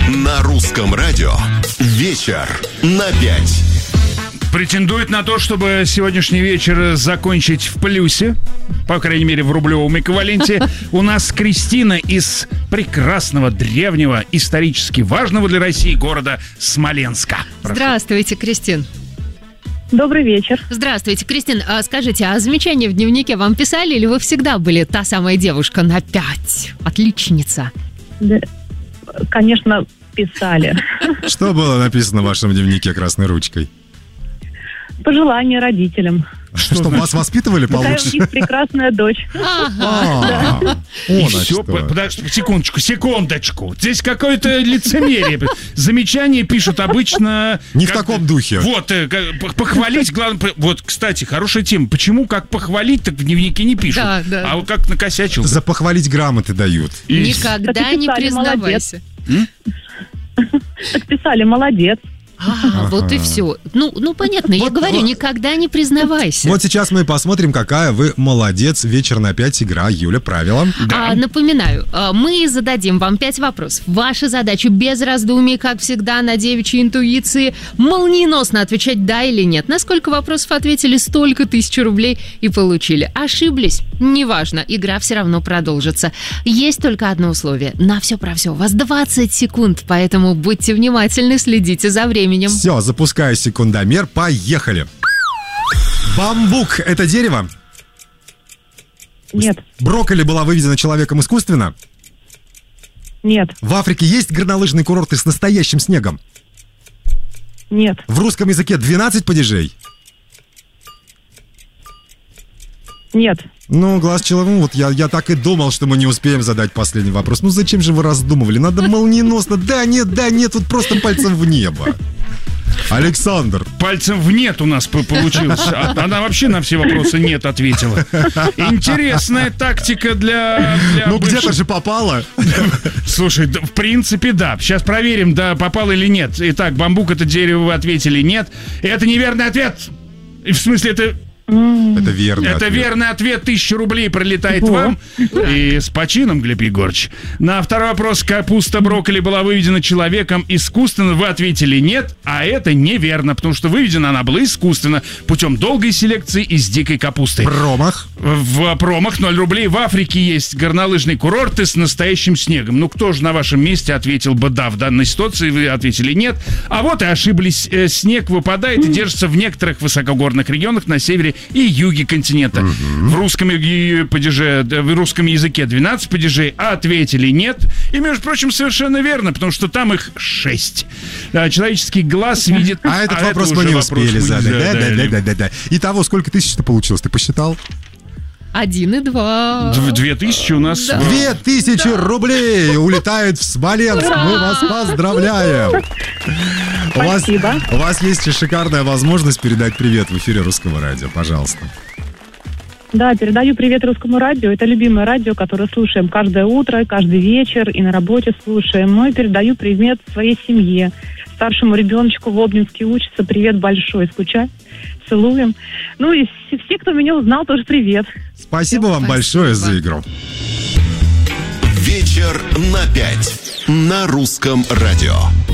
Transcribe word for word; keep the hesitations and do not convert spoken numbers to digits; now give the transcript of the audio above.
На русском радио вечер на пять. Претендует на то, чтобы сегодняшний вечер закончить в плюсе, по крайней мере в рублевом эквиваленте. У нас Кристина из прекрасного, древнего, исторически важного для России города Смоленска. Прошу. Здравствуйте, Кристин. Добрый вечер. Здравствуйте, Кристин. А скажите, а замечания в дневнике вам писали, или вы всегда были та самая девушка на пять? Отличница. Да, конечно, писали. Что было написано в вашем дневнике красной ручкой? Пожелания родителям. Что, вас воспитывали Какая получше? у них прекрасная дочь. А, И вот, значит, все, что. подожди, секундочку, секундочку. Здесь какое-то лицемерие. Замечания пишут обычно... Не в как- таком духе. Вот, э, как- п- похвалить, главное... Вот, кстати, хорошая тема. Почему как похвалить, так в дневнике не пишут? Да, да. А вот как накосячил. За похвалить грамоты дают. И- Никогда Так и не писали, признавайся. Так писали, молодец. А, вот и все. Ну, ну понятно, я Вот, говорю, вот. никогда не признавайся. Вот сейчас мы посмотрим, какая вы молодец. Вечер на пять, игра. Юля, правила. А, напоминаю, а, мы зададим вам пять вопросов. Ваша задача без раздумий, как всегда, на девичьей интуиции, молниеносно отвечать да или нет. На сколько вопросов ответили, столько тысяч рублей и получили. Ошиблись? Неважно, игра все равно продолжится. Есть только одно условие. На все про все. У вас двадцать секунд, поэтому будьте внимательны, следите за временем. Все, запускаю секундомер. Поехали. Бамбук – это дерево? Нет, Брокколи была выведена человеком искусственно? нет, В Африке есть горнолыжные курорты с настоящим снегом? нет, В русском языке двенадцать падежей? нет. Ну, глаз человека, вот я, я так и думал, что мы не успеем задать последний вопрос. Ну, зачем же вы раздумывали? Надо молниеносно. Да, нет, да, нет, тут просто пальцем в небо. Александр. Пальцем в нет у нас по- получилось. А- Она вообще на все вопросы нет ответила. Интересная тактика для... для Ну, бывших- где-то же попало. Слушай, да, в принципе, да. Сейчас проверим, да, попал или нет. Итак, бамбук — это дерево, вы ответили нет. Это неверный ответ. И в смысле, это... Это верно. Это верный ответ, тысяча рублей пролетает Ого. вам. И с почином, Глеб Егорыч. На второй вопрос: капуста брокколи была выведена человеком искусственно, вы ответили нет, а это неверно, потому что выведена она была искусственно, путем долгой селекции из дикой капусты. Промах. В промах ноль рублей. В Африке есть горнолыжные курорты с настоящим снегом. Ну, кто же на вашем месте ответил бы да в данной ситуации? Вы ответили нет. А вот и ошиблись. Э, Снег выпадает и держится в некоторых высокогорных регионах на севере и юге континента. В русском ю- падеже, да, в русском языке двенадцать падежей, а ответили нет. И, между прочим, совершенно верно, потому что там их шесть. Да, человеческий глаз видит... А этот это вопрос мы уже не вопрос успели мы- задать. Да, да, да, да, да, да, да. Итого, сколько тысяч-то получилось? Ты посчитал? Один и два. Дв- Две тысячи у нас... Да. в- Две тысячи рублей улетают в Смоленск. Мы вас поздравляем. У вас, Спасибо. у вас есть шикарная возможность передать привет в эфире Русского радио. Пожалуйста. Да, передаю привет Русскому радио. Это любимое радио, которое слушаем каждое утро, каждый вечер и на работе слушаем. Ну и передаю привет своей семье. Старшему ребеночку в Обнинске учится. Привет большой. Скучай. Целуем. Ну и все, все, кто меня узнал, тоже привет. Спасибо вам Спасибо. большое за игру. Вечер на пять. На русском радио.